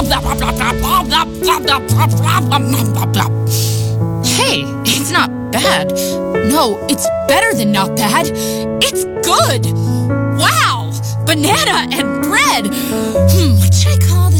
Hey, it's not bad. No, it's better than not bad. It's good. Wow! Banana and bread. What should I call